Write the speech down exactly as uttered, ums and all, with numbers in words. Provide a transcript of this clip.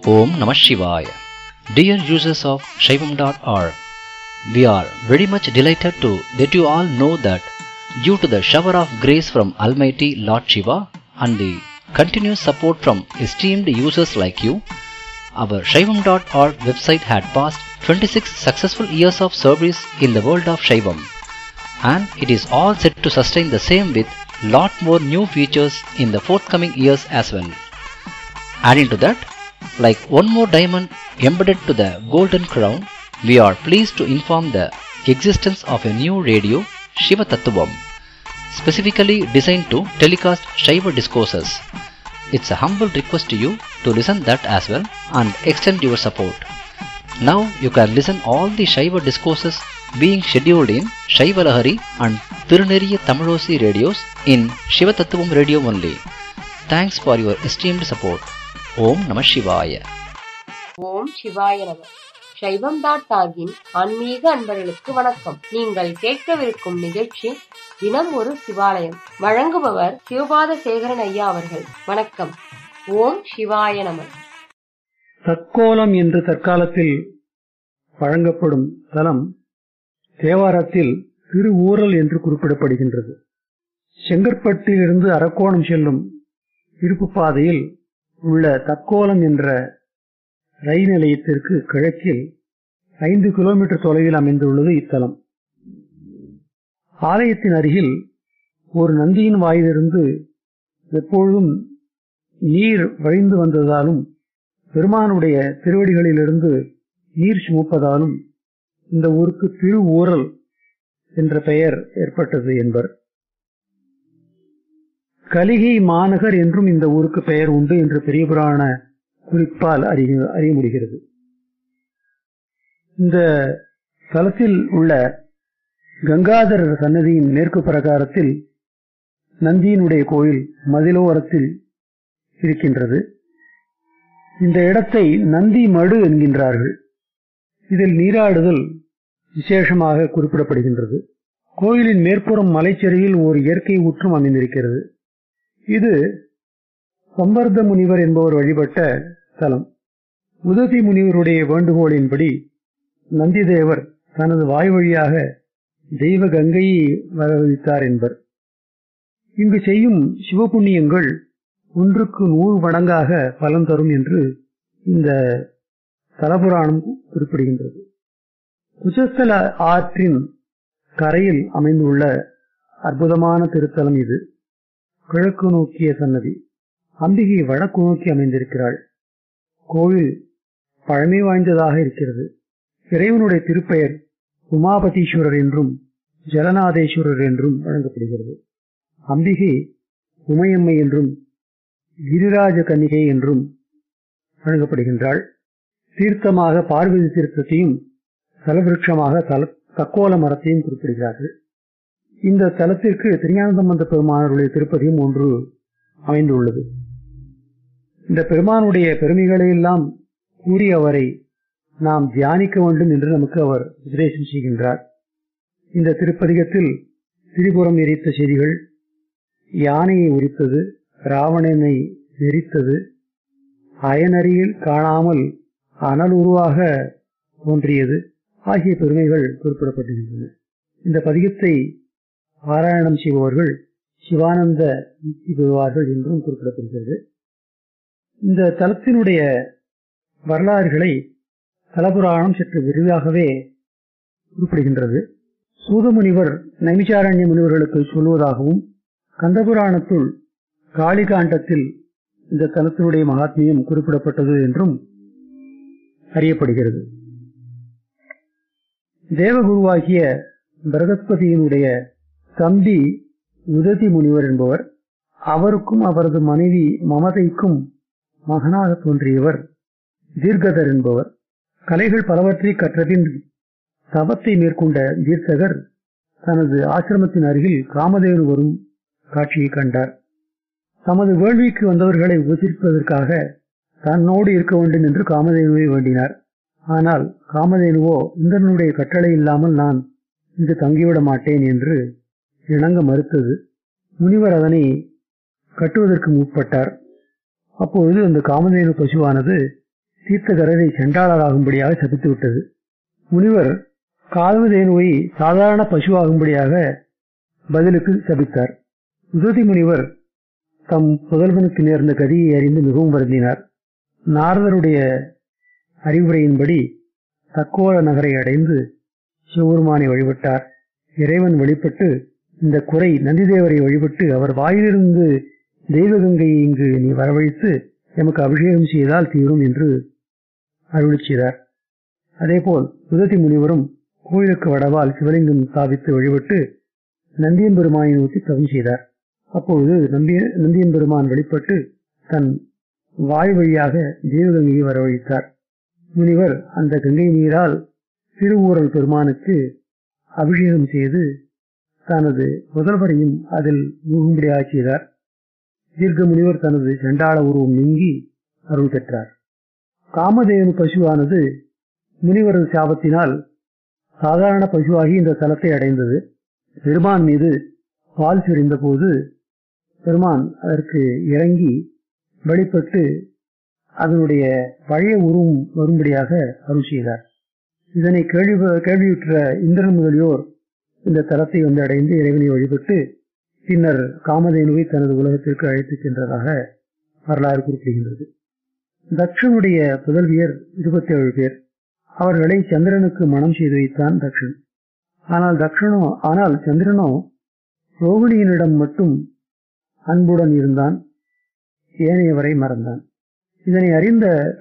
Om Namah Shivaya. Dear users of Shaivam dot org, we are very much delighted to let you all know that due to the shower of grace from Almighty Lord Shiva and the continuous support from esteemed users like you, our Shaivam dot org website had passed twenty-six successful years of service in the world of Shaivam, and it is all set to sustain the same with lot more new features in the forthcoming years as well. Adding to that, like one more diamond embedded to the golden crown, we are pleased to inform the existence of a new radio, Shiva Tattvam, specifically designed to telecast Shiva discourses. It's a humble request to you to listen that as well and extend your support. Now you can listen all the Shiva discourses being scheduled in Shiva Lahari and Tiruneriya Tamilosi radios in Shiva Tattvam radio only. Thanks for your esteemed support. Om Namah Shivaya. ஓம் சிவாய நம. சைவம் dot ஆகின் ஆன்மீக அன்பர்களுக்கு வணக்கம். நீங்கள் கேட்கவிருக்கும் நிகழ்ச்சி தினம் ஒரு சிவாலயம். வழங்குபவர் சிவபாத சேகரன் ஐயா அவர்கள். வணக்கம். ஓம் சிவாய நம. தக்கோலம் என்று தற்காலத்தில் வழங்கப்படும் தலம் தேவாரத்தில் திருவூரல் என்று குறிப்பிடப்படுகின்றது. செங்கற்பட்டிலிருந்து அரக்கோணம் செல்லும் இருப்பு பாதையில் உள்ள தக்கோலம் என்ற ரயில் நிலையத்திற்கு கிழக்கில் ஐந்து கிலோமீட்டர் தொலைவில் அமைந்துள்ளது இத்தலம். ஆலயத்தின் அருகில் ஒரு நந்தியின் வாயிலிருந்து எப்பொழுதும் நீர் வழிந்து வந்ததாலும் பெருமானுடைய திருவடிகளிலிருந்து நீர் சுமப்பதாலும் இந்த ஊருக்கு திருவூரல் என்ற பெயர் ஏற்பட்டது என்பர். கலிகை மாநகர் என்றும் இந்த ஊருக்கு பெயர் உண்டு என்று பெரிய புராண குறிப்பால் அறிய அறிய முடிகிறது. இந்த தலத்தில் உள்ள கங்காதரர் சன்னதியின் மேற்கு பிரகாரத்தில் நந்தியினுடைய கோயில் மதிலோரத்தில் இருக்கின்றது. இந்த இடத்தை நந்தி மடு என்கின்றார்கள். இதில் நீராடுதல் விசேஷமாக குறிப்பிடப்படுகின்றது. கோயிலின் மேற்புறம் மலைச்சரிவில் ஒரு இயற்கை ஊற்றும் அமைந்திருக்கிறது. இது சம்பர்த முனிவர் என்பவர் வழிபட்ட தலம். உதவி முனிவருடைய வேண்டுகோளின்படி நந்திதேவர் தனது வாய் வழியாக தெய்வ கங்கையை வரவழைத்தார் என்பர். இங்கு செய்யும் சிவபுண்ணியங்கள் ஒன்றுக்கு நூறு மடங்காக பலன் தரும் என்று இந்த தலபுராணம் குறிப்பிடுகின்றது. குசஸ்தல ஆற்றின் கரையில் அமைந்துள்ள அற்புதமான திருத்தலம் இது. கிழக்கு நோக்கிய சன்னதி. அம்பிகை வடக்கு நோக்கி அமைந்திருக்கிறாள். கோவில் பழமை வாய்ந்ததாக இருக்கிறது. இறைவனுடைய திருப்பெயர் உமாபதீஸ்வரர் என்றும் ஜலநாதேஸ்வரர் என்றும் வழங்கப்படுகிறது. அம்பிகை உமையம்மை என்றும் கிரிராஜ கன்னிகை என்றும் வழங்கப்படுகின்றாள். தீர்த்தமாக பார்வதி தீர்த்தத்தையும் தலவிருட்சமாக தல தக்கோல மரத்தையும் குறிப்பிடுகிறார்கள். இந்த தலத்திற்கு திருஞானசம்பந்த பெருமானுடைய திருப்பதியும் ஒன்று அமைந்துள்ளது. இந்த பெருமானுடைய பெருமைகளை எல்லாம் கூறி அவரை நாம் தியானிக்க வேண்டும் என்று நமக்கு அவர் உபதேசம் செய்கின்றார். இந்த திருப்பதிகத்தில் திரிபுரம் எரித்த செய்திகள், யானையை உரித்தது, ராவணனை எரித்தது, அயனறியில் காணாமல் அனல் உருவாக தோன்றியது ஆகிய பெருமைகள் குறிப்பிடப்பட்டிருக்கின்றன. இந்த பதிகத்தை பாராயணம் செய்பவர்கள் சிவானந்த முக்தி பெறுவார்கள் என்றும் குறிப்பிடப்படுகிறது. இந்த தலத்தினுடைய வரலாறுகளை தலபுராணம் சற்று விரிவாகவே குறிப்பிடுகின்றது. சூதமுனிவர் நைமிசாரண்ய முனிவர்களுக்கு சொல்வதாகவும், கந்தபுராணத்துள் காளிகாண்டத்தில் இந்த தலத்தினுடைய மகாத்மியம் குறிப்பிடப்பட்டது என்றும் அறியப்படுகிறது. தேவகுருவாகிய பிரகஸ்பதியினுடைய தம்பி உததி முனிவர் என்பவர், அவருக்கும் அவரது மனைவி மமதைக்கும் மகனாக தோன்றியவர் தீர்க்கதர் என்பவர். கலைகள் பலவற்றை கற்றபின் தவத்தை மேற்கொண்ட தீர்த்தகர் தனது ஆசிரமத்தின் அருகில் காமதேனு வரும் காட்சியை கண்டார். தமது வேள்விக்கு வந்தவர்களை உபசரிப்பதற்காக தன்னோடு இருக்க வேண்டும் என்று காமதேனுவை வேண்டினார். ஆனால் காமதேனுவோ இந்திரனுடைய கட்டளை இல்லாமல் நான் இங்கு தங்கிவிட மாட்டேன் என்று இணங்க மறுத்தது. முனிவர் அதனை கட்டுவதற்கு முற்பட்டார். அப்பொழுது அந்த காமதேனு பசுவானது தீர்த்தகரரை செண்டாளராகும்படியாக சபித்துவிட்டது. முனிவர் காமதேனுவை சாதாரண பசுவாகும்படியாக பதிலுக்கு சபித்தார். உததி முனிவர் தம் புதல்வனுக்கு நேர்ந்த கதியை அறிந்து மிகவும் வருந்தினார். நாரதருடைய அறிவுரையின்படி தக்கோல நகரை அடைந்து சிவபெருமானை வழிபட்டார். இறைவன் வழிபட்டு இந்த குறை நந்திதேவரை வழிபட்டு அவர் வாயிலிருந்து தெய்வகங்கையை இங்கு நீ வரவழைத்து எமக்கு அபிஷேகம் செய்தால் தீரும் என்று அருளி செய்தார். அதேபோல் உததி முனிவரும் கோயிலுக்கு வடவால் சிவலிங்கம் ஸ்தாபித்து வழிபட்டு நந்தியம்பெருமானை நோக்கி தவம் செய்தார். அப்பொழுது நந்தி நந்தியம்பெருமான் வெளிப்பட்டு தன் வாய் வழியாக தெய்வகங்கையை வரவழைத்தார். முனிவர் அந்த கங்கை நீரால் திருவூரல் பெருமானுக்கு அபிஷேகம் செய்து தனது முதல்வரையும் அதில் மூகும்படியாக செய்தார். தீர்க்க முனிவர் தனது செண்டாள உருவம் நீங்கி அருள் பெற்றார். காமதேனு பசுவானது முனிவரது சாபத்தினால் சாதாரண பசுவாகி இந்த தலத்தை அடைந்தது. பெருமான் மீது பால் சொரிந்த போது பெருமான் அதற்கு இறங்கி வழிபட்டு அதனுடைய பழைய உருவம் வரும்படியாக அருள் செய்தார். இதனை கேள்வி கேள்வியுற்ற இந்திரன் முதலியோர் இந்த தலத்தை வந்து அடைந்து இறைவனை வழிபட்டு பின்னர் காமதேனுவை தனது உலகத்திற்கு அழைத்துச் சென்றதாக வரலாறு குறிப்பிடுகின்றது. தக்ஷனுடைய புதல்வியர் இருபத்தி ஏழு பேர். அவர்களை சந்திரனுக்கு மனம் செய்து வைத்தான் தக்ஷன். ஆனால் தக்ஷனோ ஆனால் சந்திரனோ ரோகிணியினிடம் மட்டும் அன்புடன் இருந்தான், ஏனையவரை மறந்தான். இதனை அறிந்த